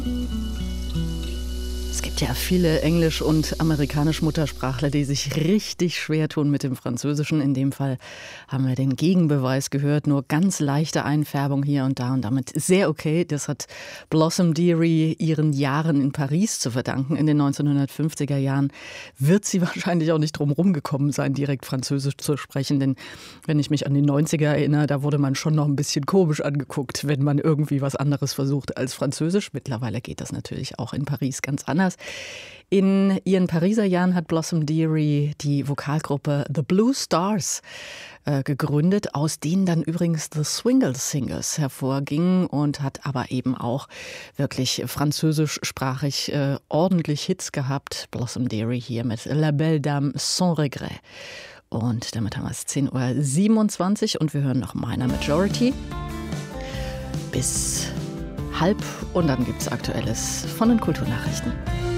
Es gibt ja viele Englisch- und amerikanisch-Muttersprachler, die sich richtig schwer tun mit dem Französischen. In dem Fall haben wir den Gegenbeweis gehört, nur ganz leichte Einfärbung hier und da und damit sehr okay. Das hat Blossom Dearie ihren Jahren in Paris zu verdanken. In den 1950er Jahren wird sie wahrscheinlich auch nicht drum rumgekommen sein, direkt Französisch zu sprechen. Denn wenn ich mich an die 90er erinnere, da wurde man schon noch ein bisschen komisch angeguckt, wenn man irgendwie was anderes versucht als Französisch. Mittlerweile geht das natürlich auch in Paris ganz anders. In ihren Pariser Jahren hat Blossom Dearie die Vokalgruppe The Blue Stars gegründet, aus denen dann übrigens The Swingle Singers hervorgingen und hat aber eben auch wirklich französischsprachig ordentlich Hits gehabt. Blossom Dearie hier mit La Belle Dame sans regret. Und damit haben wir es 10:27 Uhr und wir hören noch Minor Majority bis halb und dann gibt es Aktuelles von den Kulturnachrichten.